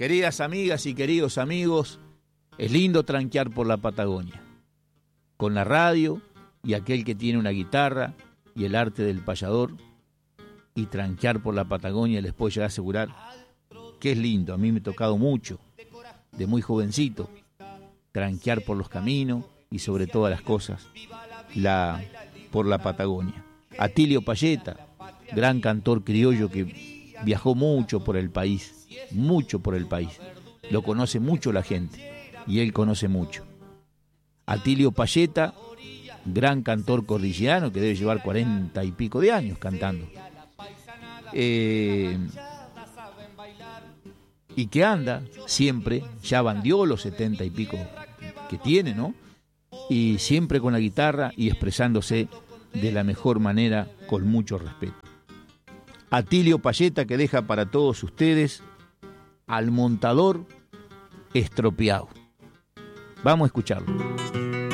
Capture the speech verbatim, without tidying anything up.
Queridas amigas y queridos amigos, es lindo tranquear por la Patagonia, con la radio y aquel que tiene una guitarra y el arte del payador, y tranquear por la Patagonia les puedo llegar a asegurar que es lindo. A mí me ha tocado mucho, de muy jovencito, tranquear por los caminos y sobre todas las cosas, la, por la Patagonia. Atilio Payeta, gran cantor criollo que viajó mucho por el país, mucho por el país. Lo conoce mucho la gente y él conoce mucho. Atilio Payeta, gran cantor cordillerano que debe llevar cuarenta y pico de años cantando. Eh, y que anda siempre, ya bandió los setenta y pico que tiene, ¿no? Y siempre con la guitarra y expresándose de la mejor manera, con mucho respeto. Atilio Payeta, que deja para todos ustedes Al montador estropeado. Vamos a escucharlo.